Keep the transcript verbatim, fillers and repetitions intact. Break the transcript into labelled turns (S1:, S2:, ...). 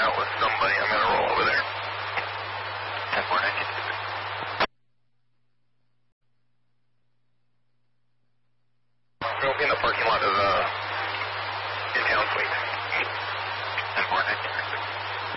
S1: out with somebody. I'm going to roll over there.
S2: ten four nineteen.
S1: We'll be in the parking lot of uh, in-town suite.
S2: ten four nineteen.